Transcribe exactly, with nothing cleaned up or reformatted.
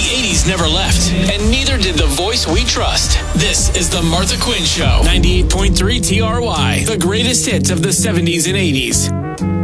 eighties never left, and neither did the voice we trust. This is The Martha Quinn Show. ninety-eight point three T R Y, the greatest hits of the seventies and eighties.